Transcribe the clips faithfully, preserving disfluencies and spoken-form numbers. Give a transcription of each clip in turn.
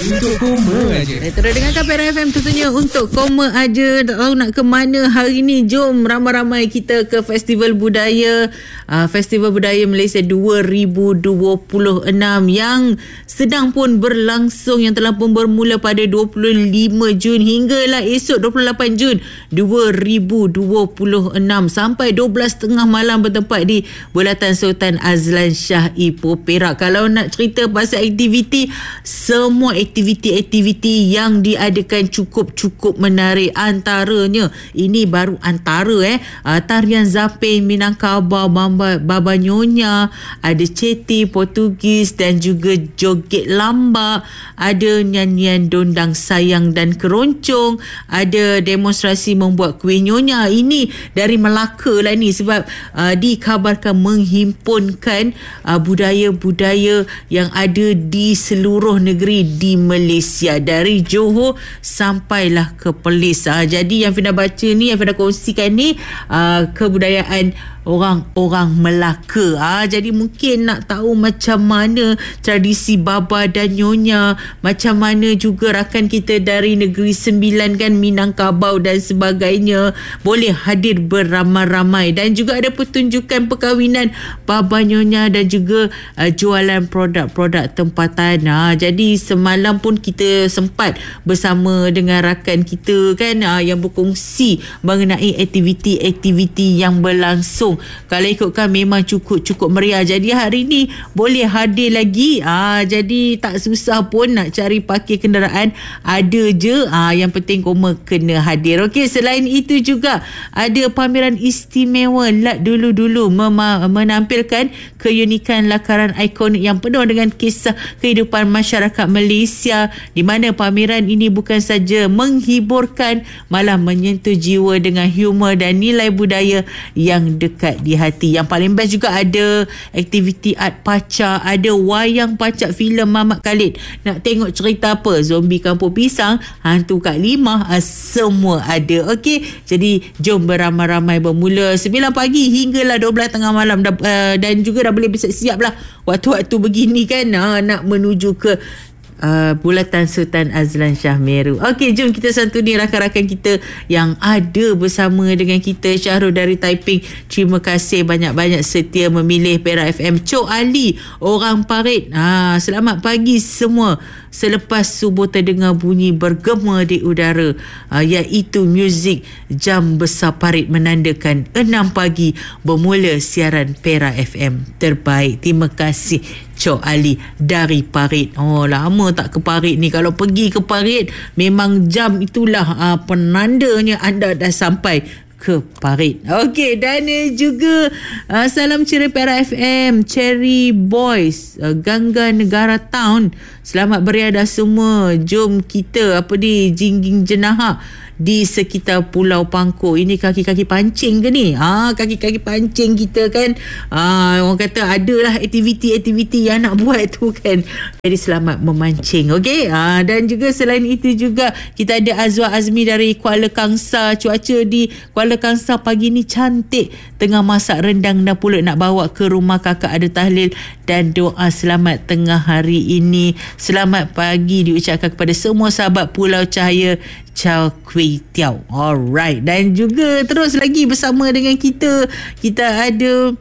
Untuk koma aja. Eh, terus dengarkan Pera F M, tentunya untuk koma aja. Tak tahu nak ke mana hari ni. Jom ramai-ramai kita ke Festival Budaya uh, Festival Budaya Malaysia dua ribu dua puluh enam yang sedang pun berlangsung, yang telah pun bermula pada dua puluh lima Jun hinggalah esok dua puluh lapan Jun dua ribu dua puluh enam sampai dua belas tiga puluh malam bertempat di Bulatan Sultan Azlan Shah Ipoh Perak. Kalau nak cerita pasal aktiviti, semua aktiviti-aktiviti yang diadakan cukup-cukup menarik. Antaranya, ini baru antara eh uh, tarian zapin Minangkabau, Bamba, Baba Nyonya, ada ceti Portugis dan juga joget lambak, ada nyanyian dondang sayang dan keroncong, ada demonstrasi membuat kuih nyonya. Ini dari Melaka lah ni, sebab uh, dikabarkan menghimpunkan uh, budaya-budaya yang ada di seluruh negeri di Malaysia, dari Johor sampailah ke Perlis. Uh, jadi yang Fina baca ni, yang Fina kongsikan ni uh, kebudayaan orang-orang Melaka. Ah, jadi mungkin nak tahu macam mana tradisi baba dan nyonya, macam mana juga rakan kita dari Negeri Sembilan kan, Minangkabau dan sebagainya, boleh hadir beramai-ramai. Dan juga ada pertunjukan perkahwinan baba nyonya dan juga uh, jualan produk-produk tempatan. Ah, jadi semalam pun kita sempat bersama dengan rakan kita kan, ah, yang berkongsi mengenai aktiviti-aktiviti yang berlangsung. Kalau ikutkan memang cukup-cukup meriah. Jadi hari ni boleh hadir lagi. Ah, jadi tak susah pun nak cari parkir kenderaan. Ada je. Ah, yang penting koma kena hadir. Okey, selain itu juga ada pameran istimewa Lat Dulu-Dulu mem- menampilkan keunikan lakaran ikonik yang penuh dengan kisah kehidupan masyarakat Malaysia, di mana pameran ini bukan saja menghiburkan, malah menyentuh jiwa dengan humor dan nilai budaya yang dekat di hati. Yang paling best juga ada aktiviti art pacak, ada wayang pacak filem Mamat Khalid. Nak tengok cerita apa? Zombie Kampung Pisang, Hantu Kak Limah, semua ada. Okey, jadi jom beramai-ramai bermula sembilan pagi hinggalah dua belas tengah malam, dan juga dah boleh bersiap-siap lah waktu-waktu begini kan, nak menuju ke Uh, Bulatan Sultan Azlan Shah Meru. Okey, jom kita santuni rakan-rakan kita yang ada bersama dengan kita. Syahrul dari Taiping, terima kasih banyak-banyak setia memilih Pera F M. Cok Ali, orang Parit, ha, selamat pagi semua. Selepas subuh terdengar bunyi bergema di udara, uh, iaitu muzik jam besar Parit, menandakan enam pagi bermula siaran Pera F M terbaik. Terima kasih Cok Ali dari Parit. Oh, lama tak ke Parit ni. Kalau pergi ke Parit, memang jam itulah uh, penandanya anda dah sampai ke Parit. Okey, dan juga uh, salam ceria Pera F M, Cherry Boys, uh, Gangga Negara Town. Selamat beriadah semua. Jom kita apa ni, jingging jenahak di sekitar Pulau Pangkor. Ini kaki-kaki pancing ke ni? Ah, ha, kaki-kaki pancing kita kan. Ah, ha, orang kata adalah aktiviti-aktiviti yang nak buat tu kan. Jadi selamat memancing. Okey. Ah, ha, dan juga selain itu juga kita ada Azwa Azmi dari Kuala Kangsar. Cuaca di Kuala Kangsar pagi ni cantik. Tengah masak rendang dan pulut nak bawa ke rumah kakak, ada tahlil dan doa selamat tengah hari ini. Selamat pagi diucapkan kepada semua sahabat Pulau Cahaya Chao Kui Tiao. Alright. Dan juga terus lagi bersama dengan kita, kita ada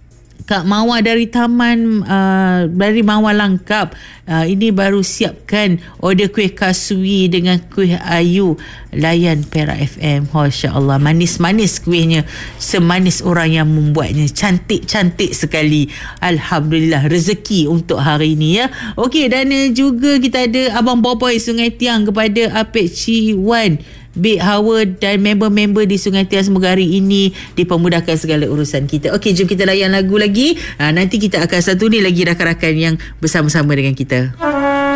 Kak Mawar dari Taman uh, dari Mawar Langkap. Uh, ini baru siapkan order kuih kasui dengan kuih ayu. Layan Pera F M. Masya Allah, manis-manis kuihnya, semanis orang yang membuatnya. Cantik-cantik sekali. Alhamdulillah, rezeki untuk hari ini ya. Okey, dan juga kita ada Abang Boboy Sungai Tiang kepada Apek Ci Wan, Big Howard dan member-member di Sungai Tiang. Semoga hari ini dipermudahkan segala urusan kita. Okey, jom kita layan lagu lagi. Ha, nanti kita akan satu ni lagi rakan-rakan yang bersama-sama dengan kita.